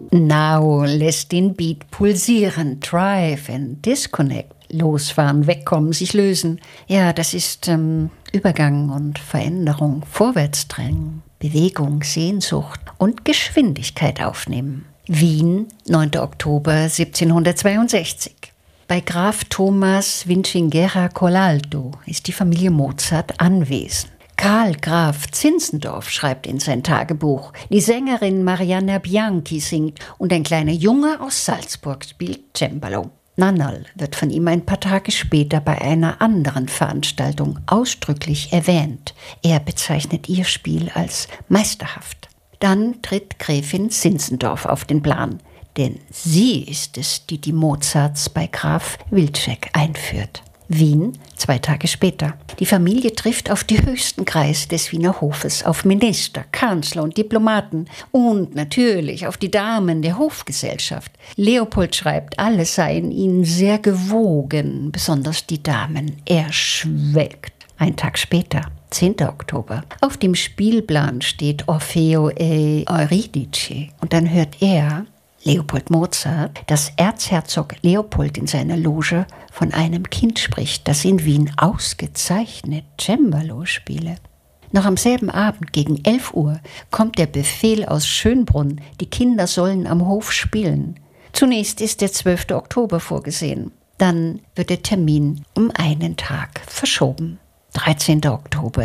Now lässt den Beat pulsieren, drive and disconnect. Losfahren, wegkommen, sich lösen. Ja, das ist Übergang und Veränderung, Vorwärtsdrängen, Bewegung, Sehnsucht und Geschwindigkeit aufnehmen. Wien, 9. Oktober 1762. Bei Graf Thomas Vincingera Colalto ist die Familie Mozart anwesend. Karl Graf Zinzendorf schreibt in sein Tagebuch, die Sängerin Marianna Bianchi singt und ein kleiner Junge aus Salzburg spielt Cembalo. Nannal wird von ihm ein paar Tage später bei einer anderen Veranstaltung ausdrücklich erwähnt. Er bezeichnet ihr Spiel als meisterhaft. Dann tritt Gräfin Zinzendorf auf den Plan, denn sie ist es, die die Mozarts bei Graf Wilczek einführt. Wien, 2 Tage später. Die Familie trifft auf die höchsten Kreise des Wiener Hofes, auf Minister, Kanzler und Diplomaten und natürlich auf die Damen der Hofgesellschaft. Leopold schreibt, alle seien ihnen sehr gewogen, besonders die Damen. Er schwelgt. 1 Tag später, 10. Oktober. Auf dem Spielplan steht Orfeo e Euridice und dann hört er, Leopold Mozart, dass Erzherzog Leopold in seiner Loge von einem Kind spricht, das in Wien ausgezeichnet Cembalo spiele. Noch am selben Abend gegen 11 Uhr kommt der Befehl aus Schönbrunn, die Kinder sollen am Hof spielen. Zunächst ist der 12. Oktober vorgesehen, dann wird der Termin um einen Tag verschoben. 13. Oktober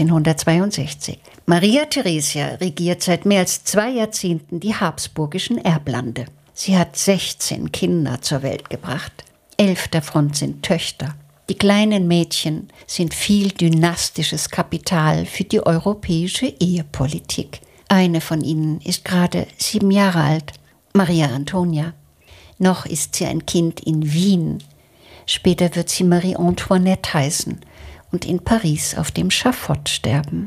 1762. Maria Theresia regiert seit mehr als 2 Jahrzehnten die habsburgischen Erblande. Sie hat 16 Kinder zur Welt gebracht. 11 davon sind Töchter. Die kleinen Mädchen sind viel dynastisches Kapital für die europäische Ehepolitik. Eine von ihnen ist gerade 7 Jahre alt, Maria Antonia. Noch ist sie ein Kind in Wien. Später wird sie Marie Antoinette heißen und in Paris auf dem Schafott sterben.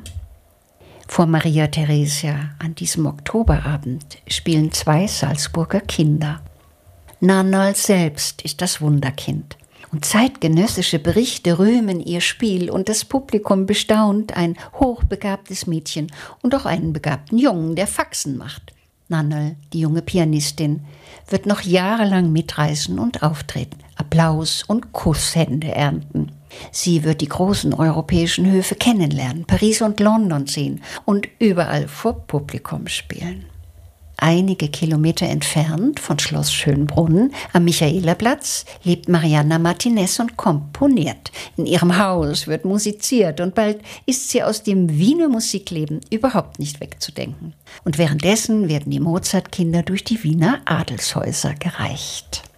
Vor Maria Theresia an diesem Oktoberabend spielen 2 Salzburger Kinder. Nannal selbst ist das Wunderkind. Und zeitgenössische Berichte rühmen ihr Spiel und das Publikum bestaunt ein hochbegabtes Mädchen und auch einen begabten Jungen, der Faxen macht. Nannal, die junge Pianistin, wird noch jahrelang mitreisen und auftreten, Applaus und Kusshände ernten. Sie wird die großen europäischen Höfe kennenlernen, Paris und London sehen und überall vor Publikum spielen. Einige Kilometer entfernt von Schloss Schönbrunn am Michaelerplatz lebt Marianna Martinez und komponiert. In ihrem Haus wird musiziert und bald ist sie aus dem Wiener Musikleben überhaupt nicht wegzudenken. Und währenddessen werden die Mozart-Kinder durch die Wiener Adelshäuser gereicht.